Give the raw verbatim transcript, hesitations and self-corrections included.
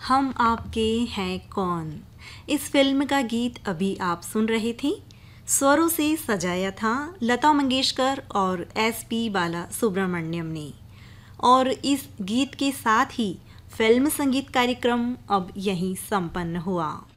हम आपके हैं कौन। इस फिल्म का गीत अभी आप सुन रहे थे। स्वरों से सजाया था लता मंगेशकर और एस पी बाला सुब्रमण्यम ने। और इस गीत के साथ ही फिल्म संगीत कार्यक्रम अब यहीं संपन्न हुआ।